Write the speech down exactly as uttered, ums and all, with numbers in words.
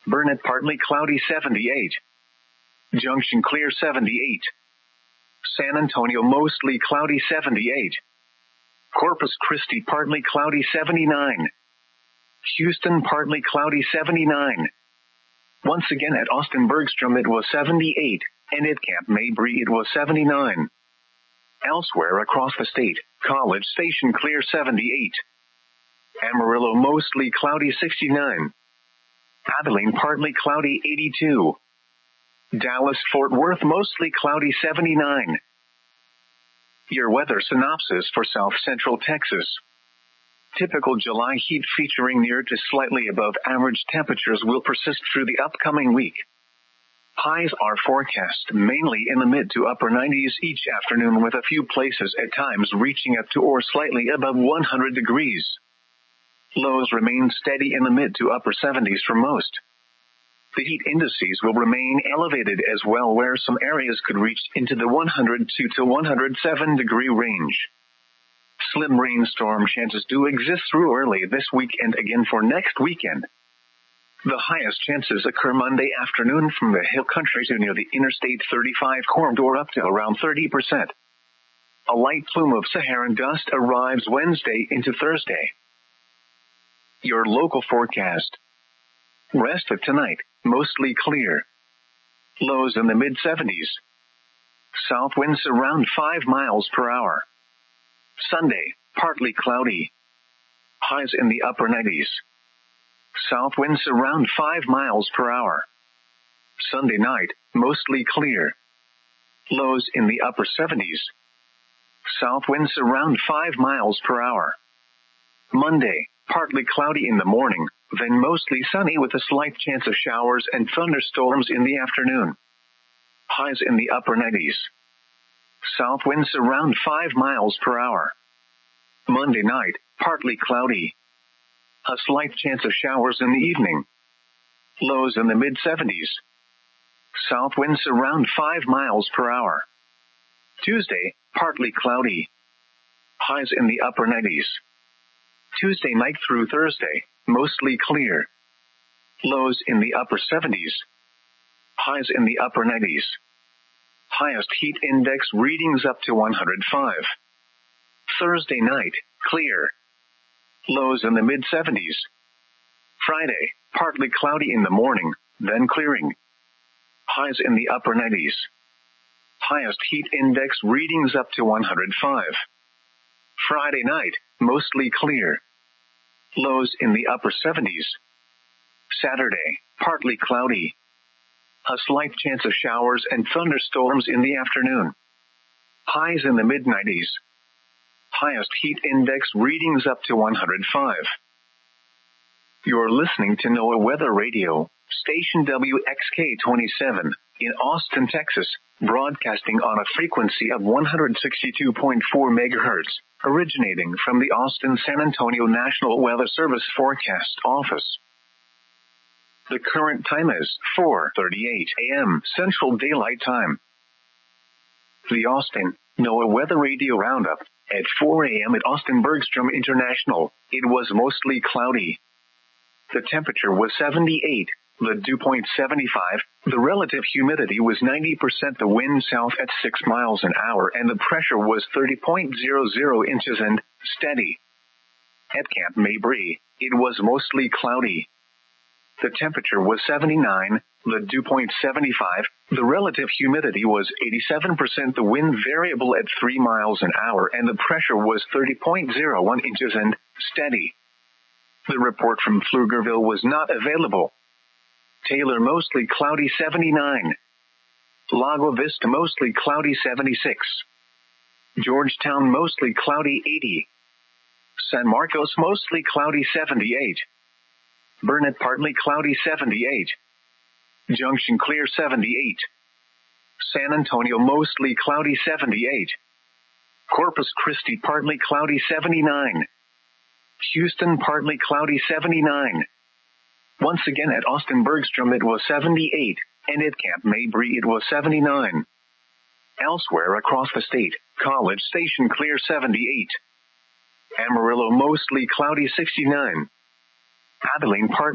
Burnett partly cloudy seventy-eight. Junction clear seventy-eight. San Antonio mostly cloudy seventy-eight. Corpus Christi partly cloudy seventy-nine. Houston partly cloudy seventy-nine. Once again at Austin Bergstrom it was seventy-eight, and at Camp Mabry it was seventy-nine. Elsewhere across the state, College Station clear seventy-eight. Amarillo mostly cloudy sixty-nine. Abilene partly cloudy eighty-two. Dallas-Fort Worth mostly cloudy seventy-nine. Your weather synopsis for South Central Texas. Typical July heat featuring near to slightly above average temperatures will persist through the upcoming week. Highs are forecast mainly in the mid to upper nineties each afternoon, with a few places at times reaching up to or slightly above one hundred degrees. Lows remain steady in the mid to upper seventies for most. The heat indices will remain elevated as well, where some areas could reach into the one hundred two to one hundred seven degree range. Slim rainstorm chances do exist through early this week and again for next weekend. The highest chances occur Monday afternoon from the hill country to near the Interstate thirty-five corridor up to around thirty percent. A light plume of Saharan dust arrives Wednesday into Thursday. Your local forecast. Rest of tonight, mostly clear. Lows in the mid seventies. South winds around five miles per hour. Sunday, partly cloudy. Highs in the upper nineties. South winds around five miles per hour. Sunday night, mostly clear. Lows in the upper seventies. South winds around five miles per hour. Monday, partly cloudy in the morning, then mostly sunny with a slight chance of showers and thunderstorms in the afternoon. Highs in the upper nineties. South winds around five miles per hour. Monday night, partly cloudy. A slight chance of showers in the evening. Lows in the mid seventies. South winds around five miles per hour. Tuesday, partly cloudy. Highs in the upper nineties. Tuesday night through Thursday, mostly clear. Lows in the upper seventies. Highs in the upper nineties. Highest heat index readings up to one hundred five. Thursday night, clear. Lows in the mid seventies. Friday, partly cloudy in the morning, then clearing. Highs in the upper nineties. Highest heat index readings up to one hundred five. Friday night, mostly clear. Lows in the upper seventies. Saturday, partly cloudy. A slight chance of showers and thunderstorms in the afternoon. Highs in the mid nineties. Highest heat index readings up to one hundred five. You're listening to NOAA Weather Radio, station W X K twenty-seven, in Austin, Texas, broadcasting on a frequency of one hundred sixty-two point four megahertz, originating from the Austin-San Antonio National Weather Service Forecast Office. The current time is four thirty-eight a.m. Central Daylight Time. The Austin NOAA Weather Radio Roundup. At four a.m. at Austin Bergstrom International, it was mostly cloudy. The temperature was seventy-eight, the dew point seventy-five, the relative humidity was ninety percent, the wind south at six miles an hour, and the pressure was thirty point zero zero inches and steady. At Camp Mabry, it was mostly cloudy. The temperature was seventy-nine, the dew point seventy-five, the relative humidity was eighty-seven percent, the wind variable at three miles an hour, and the pressure was thirty point zero one inches and steady. The report from Pflugerville was not available. Taylor mostly cloudy seventy-nine. Lago Vista mostly cloudy seventy-six. Georgetown mostly cloudy eighty. San Marcos mostly cloudy seventy-eight. Burnett partly cloudy seventy-eight. Junction clear seventy-eight. San Antonio mostly cloudy seventy-eight. Corpus Christi partly cloudy seventy-nine. Houston partly cloudy seventy-nine. Once again at Austin Bergstrom it was seventy-eight, and at Camp Mabry it was seventy-nine. Elsewhere across the state, College Station clear seventy-eight. Amarillo mostly cloudy sixty-nine. Abilene partly